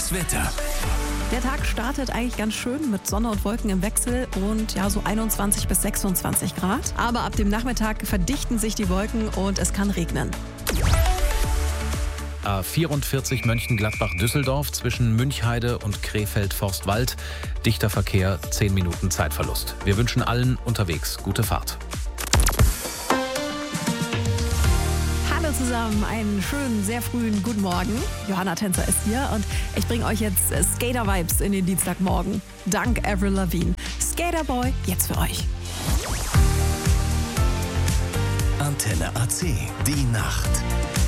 Das Wetter. Der Tag startet eigentlich ganz schön mit Sonne und Wolken im Wechsel und ja, so 21 bis 26 Grad. Aber ab dem Nachmittag verdichten sich die Wolken und es kann regnen. A44 Mönchengladbach-Düsseldorf zwischen Münchheide und Krefeld-Forstwald. Dichter Verkehr, 10 Minuten Zeitverlust. Wir wünschen allen unterwegs gute Fahrt. Hallo zusammen, einen schönen, sehr frühen guten Morgen. Johanna Tänzer ist hier und ich bringe euch jetzt Skater-Vibes in den Dienstagmorgen. Dank Avril Lavigne. Skaterboy, jetzt für euch. Antenne AC, die Nacht.